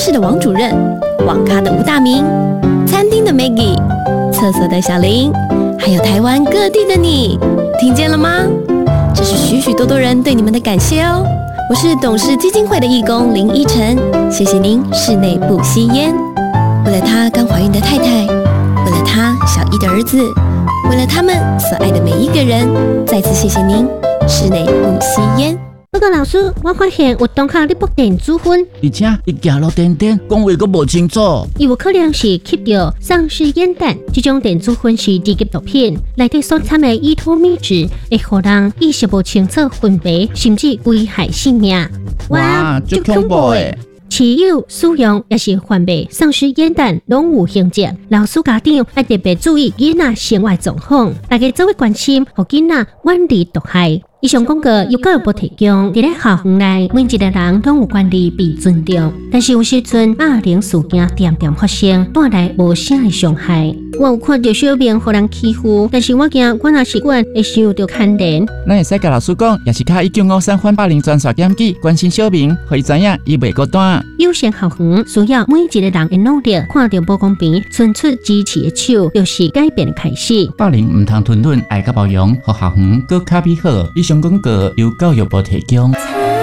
市的王主任，网咖的吴大明，餐厅的 Maggie， 厕所的小林，还有台湾各地的你，听见了吗？这是许许多多人对你们的感谢哦。我是董事基金会的义工林依晨，谢谢您室内不吸烟。为了他刚怀孕的太太，为了他小一的儿子，为了他们所爱的每一个人，再次谢谢您室内不吸烟。 报告老师，我发现有同学咧播电子烟， 而且伊行路颠颠，讲话阁无清楚。 有可能是吸到丧尸烟弹，这种电子烟是低级毒品，内底所掺的依托物质会互人意识不清楚分别，甚至危害性命。 哇，足恐怖诶！ 持有、使用也是贩卖丧尸烟弹，拢有刑责。老师家长要特别注意囡仔生活状况，大家做位关心，互囡仔远离毒害。以上广告由教育部提供。伫咧校园内，每一个人都有权利被尊重，但是有时阵霸凌事件点点发生，带来无声的伤害。我有看到小明互人欺负，但是我惊我若是管会受到牵连。 咱会使甲老师讲，也是卡193反霸凌专线检举，关心小明，互伊知影伊袂孤单。 友善校园需要每一个人的努力，看到不公平，伸出支持的手，就是改变的开始。 霸凌唔通吞忍，爱甲包容，互校园更较美好。以上广告由教育部提供。